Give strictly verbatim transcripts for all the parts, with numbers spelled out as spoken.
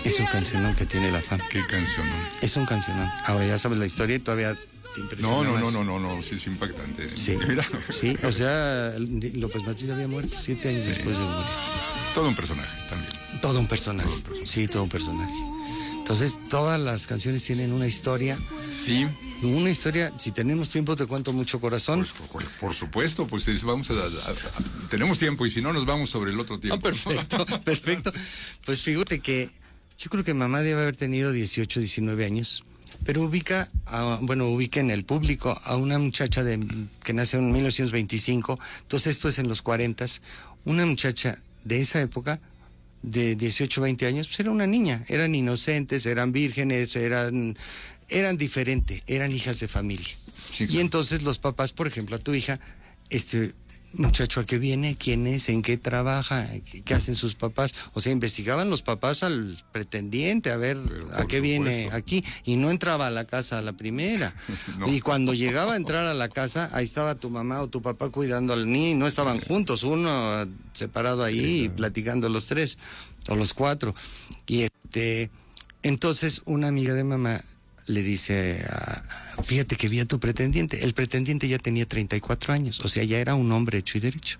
Es un cancionón que tiene la fama. Qué cancionón. Es un cancionón. Ahora ya sabes la historia y todavía te impresiona No, no, más. no, no, no, no, sí, es impactante. Sí, Mira. sí, o sea, López Mateos había muerto siete años sí. después de morir. Todo un personaje también. Todo un personaje. Todo un personaje. Sí, todo un personaje. Entonces, todas las canciones tienen una historia. Sí. Una historia, si tenemos tiempo te cuento mucho corazón. Pues, por, por supuesto, pues vamos a, a, a... Tenemos tiempo y si no nos vamos sobre el otro tiempo. Ah, perfecto, perfecto. Pues fíjate que yo creo que mamá debe haber tenido dieciocho, diecinueve años, pero ubica, a, bueno, ubica en el público a una muchacha de, que nació en mil novecientos veinticinco, entonces esto es en los cuarentas, una muchacha de esa época, de dieciocho, veinte años, pues era una niña, eran inocentes, eran vírgenes, eran, eran diferentes, eran hijas de familia. Sí, claro. Y entonces los papás, por ejemplo, a tu hija, este muchacho a qué viene, quién es, en qué trabaja, qué hacen sus papás, o sea, investigaban los papás al pretendiente a ver a qué supuesto. Viene aquí, y no entraba a la casa a la primera. No. Y cuando llegaba a entrar a la casa, ahí estaba tu mamá o tu papá cuidando al niño, y no estaban juntos, uno separado ahí sí, claro. platicando los tres o los cuatro. Y este, entonces una amiga de mamá le dice, a, fíjate que vi a tu pretendiente. El pretendiente ya tenía treinta y cuatro años, o sea, ya era un hombre hecho y derecho.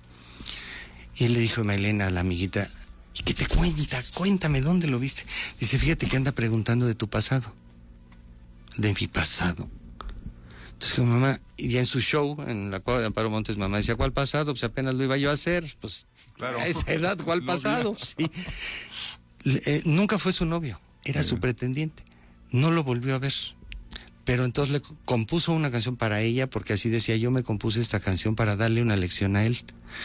Y le dijo a Maylena, la amiguita, ¿y qué te cuenta? Cuéntame, ¿dónde lo viste? Dice, fíjate que anda preguntando de tu pasado. De mi pasado. Entonces, dijo, mamá, y ya en su show, en la Cueva de Amparo Montes, mamá decía, ¿cuál pasado? Pues apenas lo iba yo a hacer, pues, claro. A esa edad, ¿cuál pasado? Sí. Eh, nunca fue su novio, era sí. su pretendiente. No lo volvió a ver, pero entonces le compuso una canción para ella, porque así decía, yo me compuse esta canción para darle una lección a él.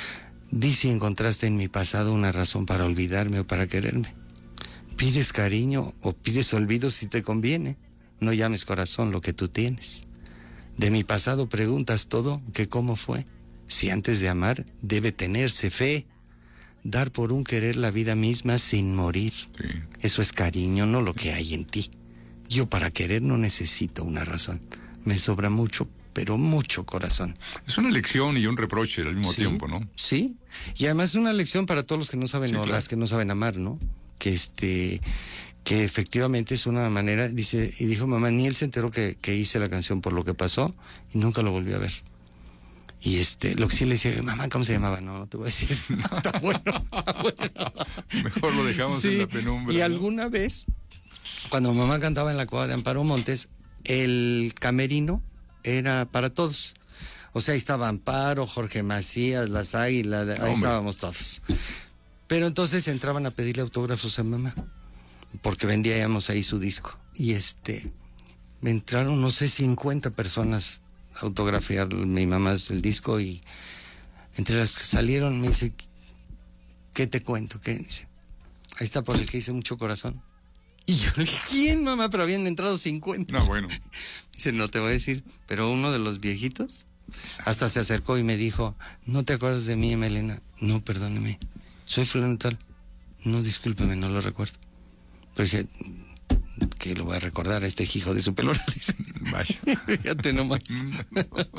Di si encontraste en mi pasado una razón para olvidarme o para quererme. Pides cariño o pides olvido si te conviene. No llames corazón lo que tú tienes. De mi pasado preguntas todo, que cómo fue. Si antes de amar debe tenerse fe. Dar por un querer la vida misma sin morir. Sí. Eso es cariño, no lo que hay en ti. Yo para querer no necesito una razón. Me sobra mucho, pero mucho corazón. Es una lección y un reproche al mismo sí, tiempo, ¿no? Sí, y además es una lección para todos los que no saben, sí, o claro. las que no saben amar, ¿no? Que este, que efectivamente es una manera, dice, y dijo mamá, ni él se enteró que, que hice la canción por lo que pasó, y nunca lo volvió a ver. Y este, lo que sí le decía, mamá, ¿cómo se llamaba? No, no te voy a decir. No, está bueno, está bueno. Mejor lo dejamos sí, en la penumbra. Y ¿no? alguna vez, cuando mamá cantaba en la Cueva de Amparo Montes, el camerino era para todos. O sea, ahí estaba Amparo, Jorge Macías, Las Águilas, ahí Hombre. estábamos todos. Pero entonces entraban a pedirle autógrafos a mamá, porque vendíamos ahí su disco. Y este, me entraron, no sé, cincuenta personas a autografiar mi mamá el disco, y entre las que salieron me dice, ¿qué te cuento? ¿Qué? Dice, ahí está por el que hice mucho corazón. Y yo le dije, ¿quién, mamá? Pero habían entrado cincuenta. No, bueno. Dice, no te voy a decir, pero uno de los viejitos hasta se acercó y me dijo, ¿no te acuerdas de mí, Melena? No, perdóneme, soy fulano tal. No, discúlpeme, no lo recuerdo. Pero dije, que lo voy a recordar a este hijo de su pelona, dice. Vaya. Fíjate nomás.